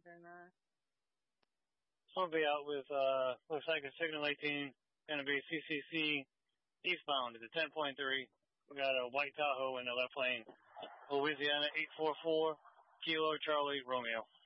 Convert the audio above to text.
We'll be out with, looks like a Signal 18, going to be CCC eastbound at the 10.3. We got a white Tahoe in the left lane. Louisiana 844, Kilo Charlie Romeo.